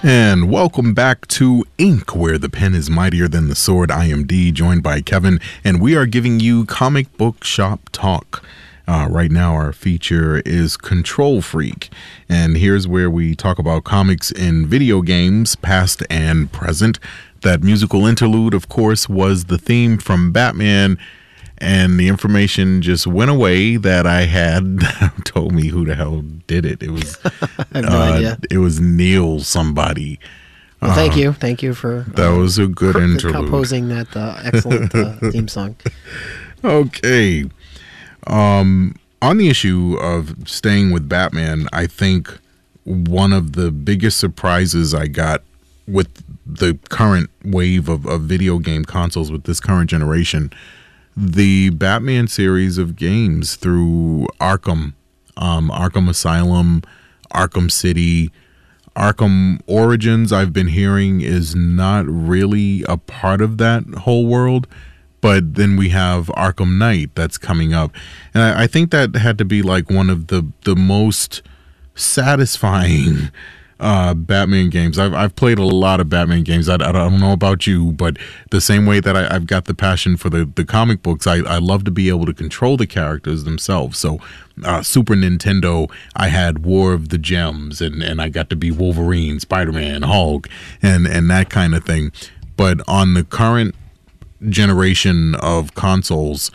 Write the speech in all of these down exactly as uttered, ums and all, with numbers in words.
And welcome back to Ink, where the pen is mightier than the sword. I am D, joined by Kevin, and we are giving you comic book shop talk. Uh, right now, our feature is Control Freak, and here's where we talk about comics in video games, past and present. That musical interlude, of course, was the theme from Batman, and the information just went away that I had told me who the hell did it. It was I have no uh, idea. It was Neil somebody. Well, thank Uh, you, thank you for That uh, was a good cr- interlude. composing that uh, excellent uh, theme song. Okay. Um, on the issue of staying with Batman, I think one of the biggest surprises I got with the current wave of, of video game consoles with this current generation, the Batman series of games through Arkham, um, Arkham Asylum, Arkham City, Arkham Origins, I've been hearing is not really a part of that whole world. But then we have Arkham Knight that's coming up. And I, I think that had to be like one of the, the most satisfying uh, Batman games. I've, I've played a lot of Batman games. I, I don't know about you, but the same way that I, I've got the passion for the, the comic books, I, I love to be able to control the characters themselves. So uh, Super Nintendo, I had War of the Gems, and, and I got to be Wolverine, Spider-Man, Hulk, and, and that kind of thing. But on the current generation of consoles,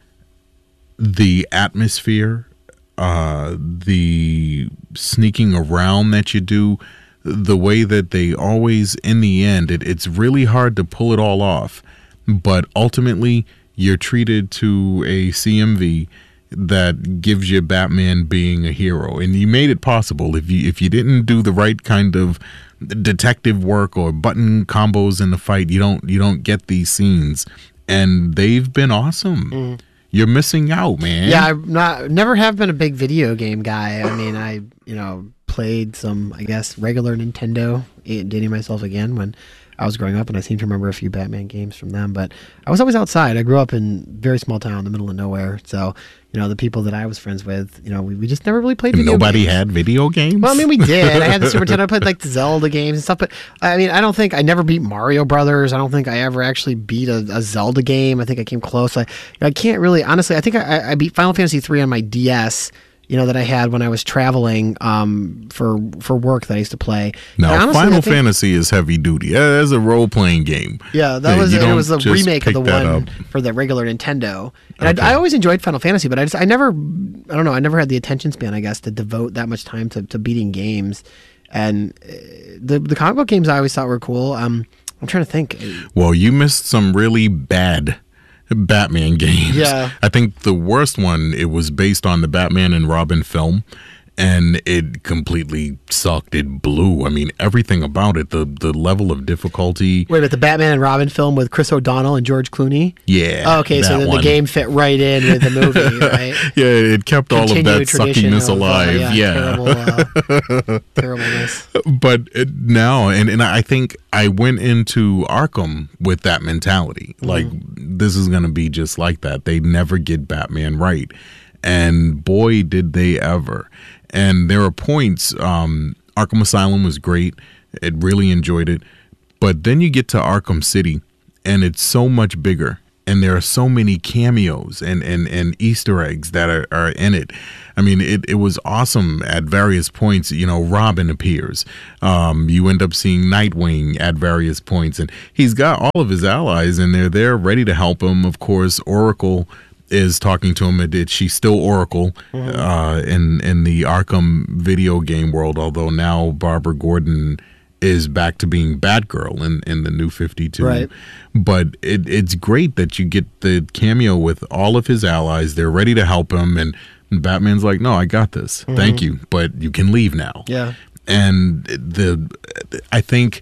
the atmosphere, uh, the sneaking around that you do, the way that they always, in the end, it, it's really hard to pull it all off. But ultimately, you're treated to a C M V that gives you Batman being a hero, and you made it possible. If you if you didn't do the right kind of detective work or button combos in the fight, you don't you don't get these scenes, and they've been awesome. Mm. You're missing out, man. Yeah, I'm not never have been a big video game guy. I mean, I you know played some, I guess, regular Nintendo, dating myself again, when I was growing up, and I seem to remember a few Batman games from them. But I was always outside. I grew up in a very small town in the middle of nowhere, so you know the people that I was friends with, you know, we, we just never really played video Nobody games. had video games? Well, I mean, we did. I had the Super Nintendo. I played like the Zelda games and stuff, but I mean, I don't think I never beat Mario Brothers. I don't think I ever actually beat a, a Zelda game. I think I came close. I I can't really, honestly, I think I, I beat Final Fantasy three on my D S, you know, that I had when I was traveling um, for for work that I used to play. Now, honestly, Final think, Fantasy is heavy duty. That's a role playing game. Yeah, that Yeah, was you it. don't Was the just remake of the pick that one up. for the regular Nintendo. And Okay. I, I always enjoyed Final Fantasy, but I just I never I don't know I never had the attention span, I guess, to devote that much time to, to beating games. And uh, the the comic book games I always thought were cool. Um, I'm trying to think. Well, you missed some really bad Batman games. Yeah. I think the worst one, it was based on the Batman and Robin film, and it completely sucked. It blew. I mean, everything about it, the the level of difficulty. Wait, but the Batman and Robin film with Chris O'Donnell and George Clooney? Yeah. Oh, okay, so that then one. the game fit right in with the movie, right? Yeah, it kept all of that Continued tradition suckiness of, uh, alive. yeah, yeah. terrible, uh, terribleness. But it, now, and, and I think I went into Arkham with that mentality. Like, this is going to be just like that. They never get Batman right. And boy, did they ever. And there are points, um, Arkham Asylum was great. It really enjoyed it. But then you get to Arkham City, and it's so much bigger. And there are so many cameos and, and, and Easter eggs that are, are in it. I mean, it, it was awesome at various points. You know, Robin appears. Um, you end up seeing Nightwing at various points. And he's got all of his allies, and they're there ready to help him. Of course, Oracle is talking to him. It, she's still Oracle mm-hmm. uh, in, in the Arkham video game world, although now Barbara Gordon is back to being Batgirl in, in the new fifty-two. Right. But it, it's great that you get the cameo with all of his allies. They're ready to help him, and Batman's like, no, I got this. Mm-hmm. Thank you, but you can leave now. Yeah. And the I think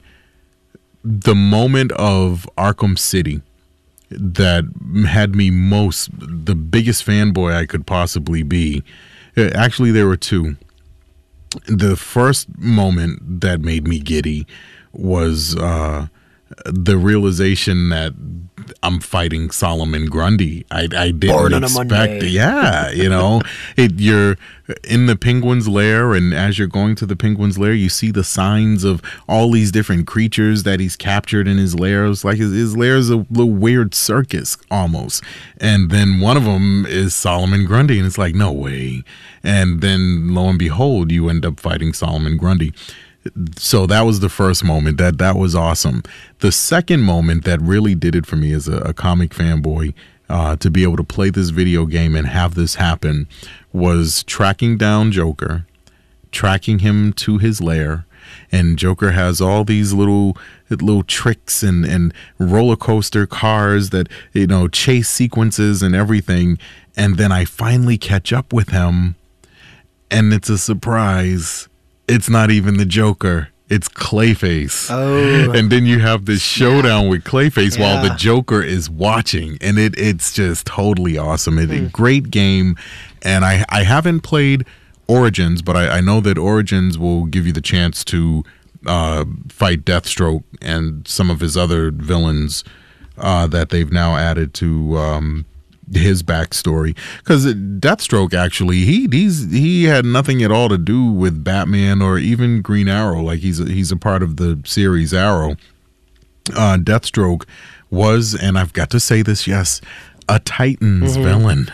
the moment of Arkham City that had me most, the biggest fanboy I could possibly be, actually there were two. The first moment that made me giddy was uh, the realization that I'm fighting Solomon Grundy. I, I didn't Born on a expect. Monday. Yeah, you know, it, you're in the penguin's lair, and as you're going to the penguin's lair, you see the signs of all these different creatures that he's captured in his lairs. Like his, his lair is a little weird circus almost, and then one of them is Solomon Grundy, and it's like, no way. And then lo and behold, you end up fighting Solomon Grundy. So that was the first moment. That that was awesome. The second moment that really did it for me as a, a comic fanboy, uh, to be able to play this video game and have this happen, was tracking down Joker, tracking him to his lair, and Joker has all these little little tricks and, and roller coaster cars that, you know, chase sequences and everything. And then I finally catch up with him, and it's a surprise. It's not even the Joker. It's Clayface. Oh. And then you have this showdown with Clayface Yeah. while the Joker is watching. And it it's just totally awesome. It's Hmm. a great game. And I, I haven't played Origins, but I, I know that Origins will give you the chance to uh, fight Deathstroke and some of his other villains uh, that they've now added to um, his backstory. Because Deathstroke, actually, he he's he had nothing at all to do with Batman or even Green Arrow. Like he's a, he's a part of the series Arrow. Uh, Deathstroke was, and I've got to say this, yes, a Titans villain.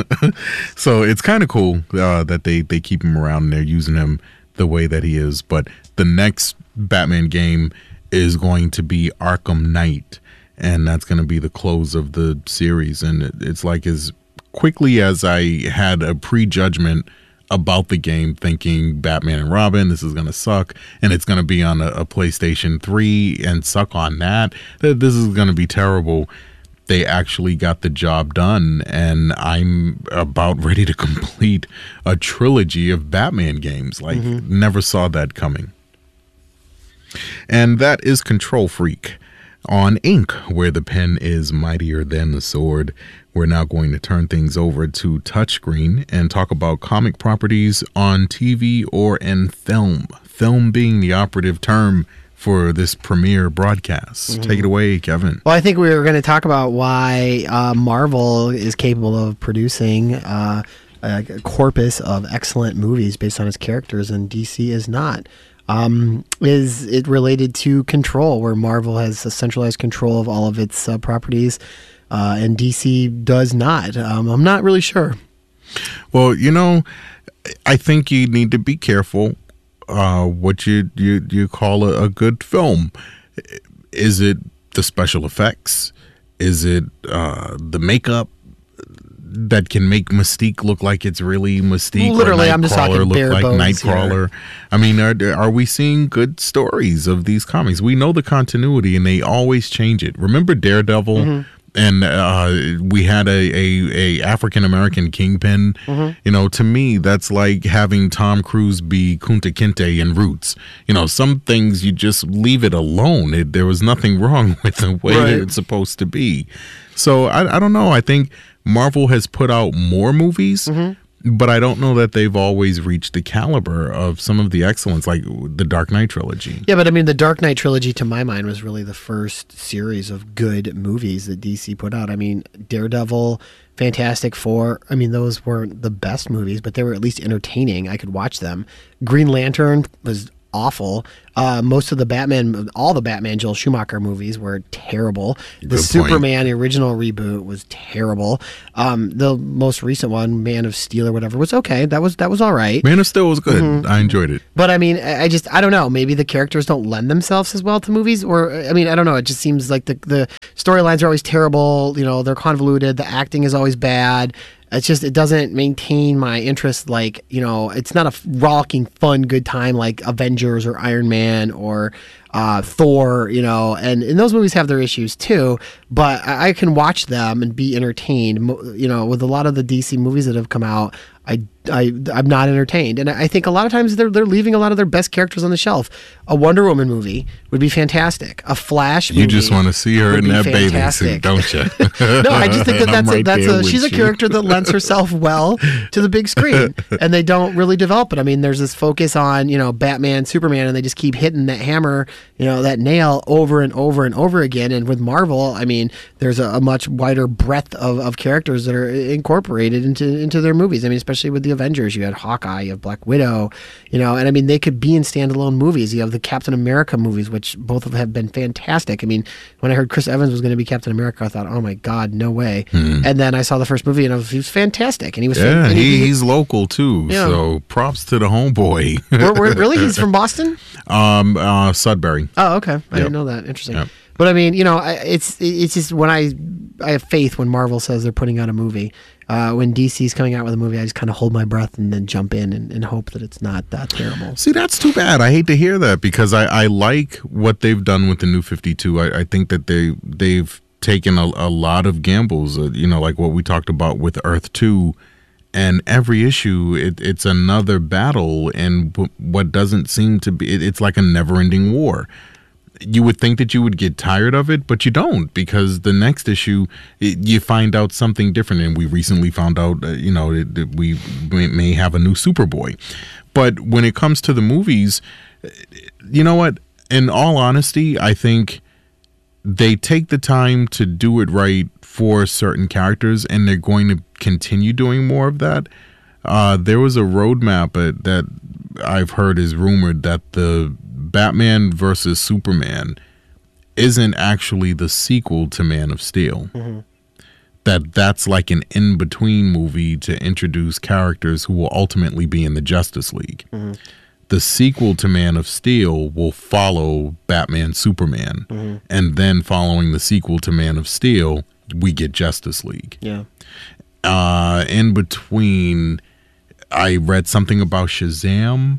So it's kind of cool uh, that they they keep him around and they're using him the way that he is. But the next Batman game is going to be Arkham Knight. And that's going to be the close of the series. And it, it's like as quickly as I had a prejudgment about the game, thinking Batman and Robin, this is going to suck, and it's going to be on a, a PlayStation three and suck on that, that this is going to be terrible. They actually got the job done, and I'm about ready to complete a trilogy of Batman games. Like, mm-hmm. never saw that coming. And that is Control Freak. On Ink, where the pen is mightier than the sword, we're now going to turn things over to touchscreen and talk about comic properties on T V or in film. Film being the operative term for this premiere broadcast. Mm-hmm. Take it away, Kevin. Well, I think we were going to talk about why uh, Marvel is capable of producing uh, a corpus of excellent movies based on its characters, and D C is not. Um, is it related to control, where Marvel has a centralized control of all of its uh, properties, uh, and D C does not? Um, I'm not really sure. Well, you know, I think you need to be careful uh, what you, you, you call a, a good film. Is it the special effects? Is it uh, the makeup that can make Mystique look like it's really Mystique? Literally, or I'm just talking look bare like bones Nightcrawler. here. I mean, are, are we seeing good stories of these comics? We know the continuity, and they always change it. Remember Daredevil? Mm-hmm. And uh, we had a, a, a African American Kingpin. Mm-hmm. You know, to me, that's like having Tom Cruise be Kunta Kinte in Roots. You know, some things you just leave it alone. It, there was nothing wrong with the way right. it's supposed to be. So I, I don't know. I think Marvel has put out more movies, mm-hmm. but I don't know that they've always reached the caliber of some of the excellence, like the Dark Knight trilogy. Yeah, but I mean, the Dark Knight trilogy, to my mind, was really the first series of good movies that D C put out. I mean, Daredevil, Fantastic Four, I mean, those weren't the best movies, but they were at least entertaining. I could watch them. Green Lantern was awful. Uh, most of the Batman, all the Batman Joel Schumacher movies were terrible. The Good Superman, point. the original reboot, was terrible. Um, the most recent one, Man of Steel or whatever, was okay. That was that was all right. Man of Steel was good. Mm-hmm. I enjoyed it. But I mean, I just I don't know. Maybe the characters don't lend themselves as well to movies, or I mean, I don't know. It just seems like the the storylines are always terrible. You know, they're convoluted. The acting is always bad. It's just, it doesn't maintain my interest. Like, you know, it's not a rollicking, fun, good time like Avengers or Iron Man or uh, Thor, you know, and, and those movies have their issues too, but I, I can watch them and be entertained. You know, with a lot of the D C movies that have come out, I I I'm not entertained, and I think a lot of times they're they're leaving a lot of their best characters on the shelf. A Wonder Woman movie would be fantastic. A Flash movie. You just want to see her in that fantastic. bathing suit, don't you? No, I just think that that's a, right that's a she's a you. character that lends herself well to the big screen, and they don't really develop it. I mean, there's this focus on you know Batman, Superman, and they just keep hitting that hammer, you know, that nail over and over and over again. And with Marvel, I mean, there's a, a much wider breadth of, of characters that are incorporated into into their movies. I mean, especially with the Avengers, you had Hawkeye, you have Black Widow, you know, and I mean, they could be in standalone movies. You have the Captain America movies, which both of them have been fantastic. I mean, when I heard Chris Evans was going to be Captain America, I thought, oh my God, no way. Hmm. And then I saw the first movie and I was, he was fantastic. And he was, yeah, fan- he, he, he's local too. Yeah. So props to the homeboy. we're, we're, really? He's from Boston? Um, uh, Sudbury. Oh, okay. I yep. didn't know that. Interesting. Yep. But I mean, you know, it's it's just when I I have faith when Marvel says they're putting out a movie. Uh, when D C's coming out with a movie, I just kind of hold my breath and then jump in and, and hope that it's not that terrible. See, that's too bad. I hate to hear that because I, I like what they've done with the New fifty-two. I, I think that they they've taken a, a lot of gambles. Uh, you know, like what we talked about with Earth two. And every issue, it, it's another battle, and w- what doesn't seem to be, it, it's like a never-ending war. You would think that you would get tired of it, but you don't, because the next issue, it, you find out something different. And we recently found out, uh, you know, that we may have a new Superboy. But when it comes to the movies, you know what? In all honesty, I think they take the time to do it right for certain characters, and they're going to continue doing more of that. Uh, there was a roadmap that I've heard is rumored that the Batman versus Superman isn't actually the sequel to Man of Steel. Mm-hmm. That that's like an in-between movie to introduce characters who will ultimately be in the Justice League. Mm-hmm. The sequel to Man of Steel will follow Batman Superman. Mm-hmm. And then following the sequel to Man of Steel, we get Justice League. Yeah. Uh, in between, I read something about Shazam,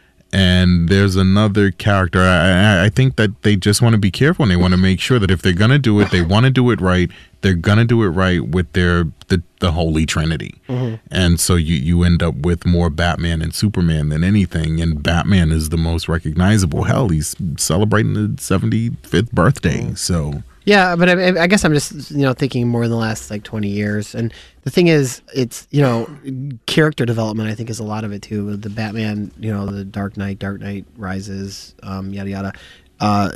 and there's another character. I, I think that they just want to be careful, and they want to make sure that if they're going to do it, they want to do it right. They're going to do it right with their the, the Holy Trinity. Mm-hmm. And so you, you end up with more Batman and Superman than anything, and Batman is the most recognizable. Hell, he's celebrating the seventy-fifth birthday, mm-hmm. so... Yeah, but I, I guess I'm just, you know, thinking more in the last like twenty years. And the thing is, it's, you know, character development, I think, is a lot of it too. The Batman, you know, the Dark Knight, Dark Knight Rises, um, yada, yada. Uh,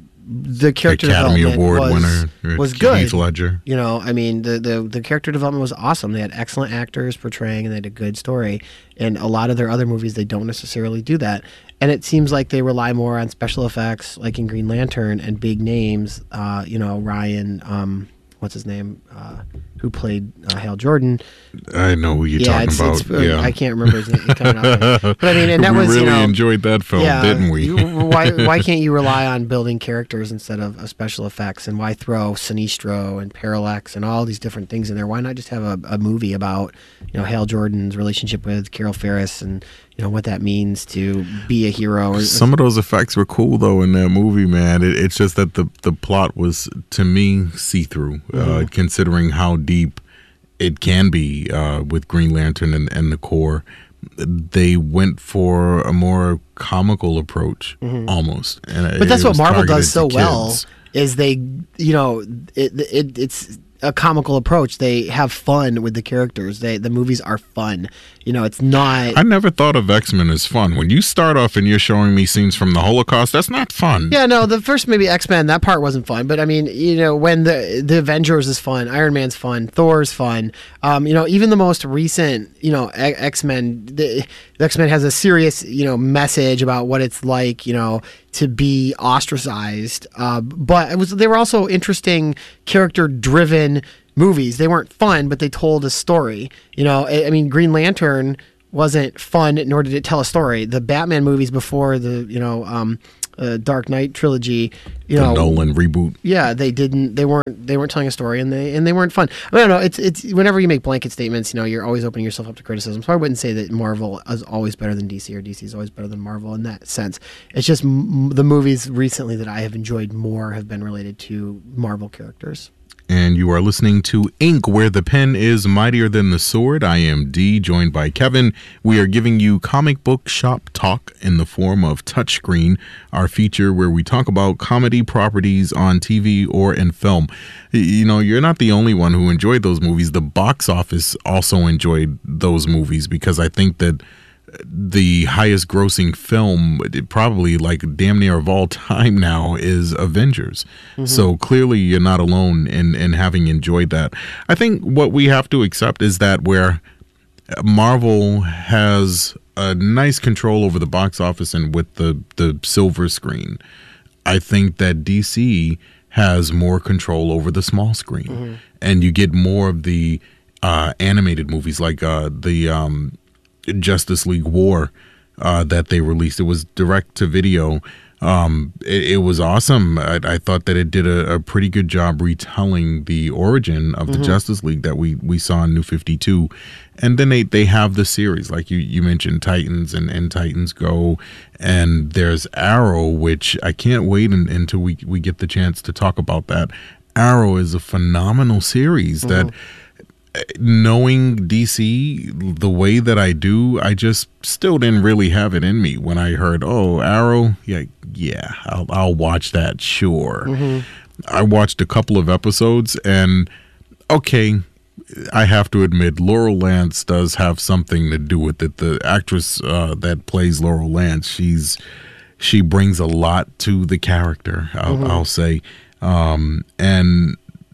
the character Academy development Award was, winner, was good. Heath Ledger. You know, I mean, the, the, the character development was awesome. They had excellent actors portraying, and they had a good story. And a lot of their other movies, they don't necessarily do that. And it seems like they rely more on special effects, like in Green Lantern, and big names. Uh, you know, Ryan, um, what's his name, uh, who played uh, Hal Jordan. I know who you're yeah, talking it's, about. It's, uh, yeah, I can't remember his name. Coming up. But I mean, and that we was really you know, enjoyed that film, yeah, didn't we? why why can't you rely on building characters instead of, of special effects? And why throw Sinestro and Parallax and all these different things in there? Why not just have a, a movie about you know Hal Jordan's relationship with Carol Ferris and you know what that means to be a hero? Or, Some of those effects were cool though in that movie, man. It, it's just that the the plot was to me see through, mm-hmm. uh, considering how deep it can be uh, with Green Lantern and, and the Corps. They went for a more comical approach, mm-hmm. almost. And but that's what Marvel does so kids. well. Is they, you know, it, it it's a comical approach. They have fun with the characters. They the movies are fun. You know, it's not. I never thought of X-Men as fun. When you start off and you're showing me scenes from the Holocaust, that's not fun. Yeah, no, the first maybe X-Men, that part wasn't fun. But I mean, you know, when the the Avengers is fun, Iron Man's fun, Thor's fun. Um, you know, even the most recent, you know, X-Men, the, the X-Men has a serious, you know, message about what it's like, you know, to be ostracized. Uh, but it was they were also interesting, character-driven movies. They weren't fun, but they told a story. You know, I, I mean, Green Lantern wasn't fun, nor did it tell a story. The Batman movies before the, you know, um, uh, Dark Knight trilogy, you the know, Nolan reboot. Yeah, they didn't. They weren't. They weren't telling a story, and they and they weren't fun. I don't know. It's it's whenever you make blanket statements, you know, you're always opening yourself up to criticism. So I wouldn't say that Marvel is always better than D C or D C is always better than Marvel in that sense. It's just m- the movies recently that I have enjoyed more have been related to Marvel characters. and you are listening to Ink, where the pen is mightier than the sword. I am D, joined by Kevin. We are giving you comic book shop talk in the form of Touchscreen, our feature where we talk about comedy properties on T V or in film. You know, you're not the only one who enjoyed those movies. The box office also enjoyed those movies, because I think that the highest grossing film, probably like damn near of all time now, is Avengers. Mm-hmm. So clearly you're not alone in, in having enjoyed that. I think what we have to accept is that where Marvel has a nice control over the box office and with the, the silver screen, I think that D C has more control over the small screen. Mm-hmm. And you get more of the uh, animated movies, like uh, the um, Justice League War uh, that they released. It was direct to video. Um, it, it was awesome. I, I thought that it did a, a pretty good job retelling the origin of mm-hmm. the Justice League that we, we saw in New fifty-two. And then they, they have the series, like you, you mentioned, Titans and, and Titans Go. And there's Arrow, which I can't wait in, until we, we get the chance to talk about that. Arrow is a phenomenal series mm-hmm. that, knowing D C the way that I do, I just still didn't really have it in me when I heard, oh, Arrow, yeah, yeah, I'll, I'll watch that, sure. Mm-hmm. I watched a couple of episodes, and okay, I have to admit, Laurel Lance does have something to do with it. The actress uh, that plays Laurel Lance, she's she brings a lot to the character, I'll, mm-hmm. I'll say, um, and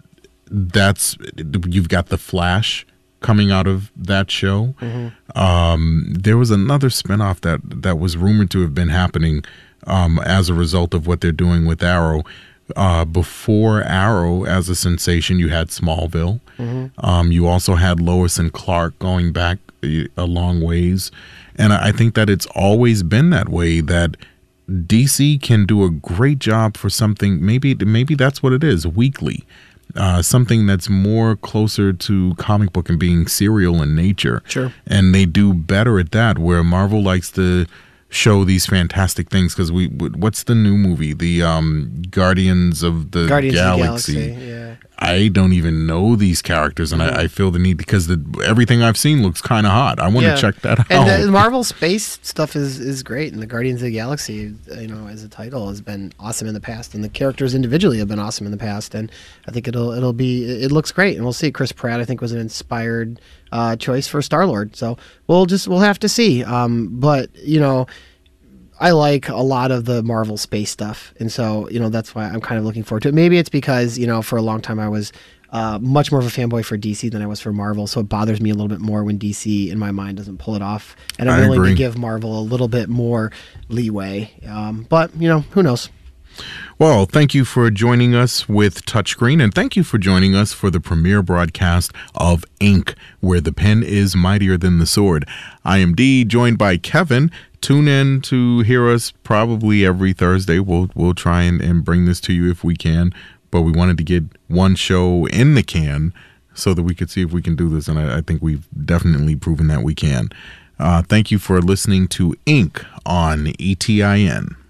that's you've got the Flash coming out of that show. Mm-hmm. Um, there was another spinoff that that was rumored to have been happening um, as a result of what they're doing with Arrow. Uh, before Arrow, as a sensation, you had Smallville. Mm-hmm. Um, you also had Lois and Clark going back a long ways, and I think that it's always been that way. That D C can do a great job for something. Maybe maybe that's what it is. Weekly. Uh, something that's more closer to comic book and being serial in nature. Sure. And they do better at that, where Marvel likes to show these fantastic things. Because we, what's the new movie? The um, Guardians of the Guardians Galaxy. Of the Galaxy, yeah. I don't even know these characters, and mm-hmm. I, I feel the need, because the, everything I've seen looks kind of hot. I want to yeah. check that out. And the Marvel space stuff is, is great, and the Guardians of the Galaxy, you know, as a title, has been awesome in the past, and the characters individually have been awesome in the past, and I think it'll it'll be it looks great, and we'll see. Chris Pratt, I think, was an inspired uh, choice for Star-Lord, so we'll just we'll have to see. Um, but you know, I like a lot of the Marvel space stuff, and so, you know, that's why I'm kind of looking forward to it. Maybe it's because, you know, for a long time I was uh, much more of a fanboy for D C than I was for Marvel, so it bothers me a little bit more when D C, in my mind, doesn't pull it off. And I'm I willing agree. to give Marvel a little bit more leeway. Um, but, you know, who knows? Well, thank you for joining us with Touchscreen, and thank you for joining us for the premiere broadcast of Ink, where the pen is mightier than the sword. I am D, joined by Kevin. Tune in to hear us probably every Thursday. We'll we'll try and, and bring this to you if we can, but we wanted to get one show in the can so that we could see if we can do this, and I, I think we've definitely proven that we can. Uh, thank you for listening to Ink on E T I N.